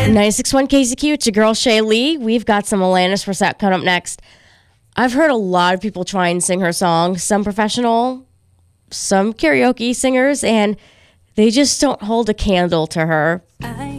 96.1 KZQ, it's your girl Shay Lee. We've got some Alanis Morissette coming up next. I've heard a lot of people try and sing her song, some professional, some karaoke singers, and they just don't hold a candle to her.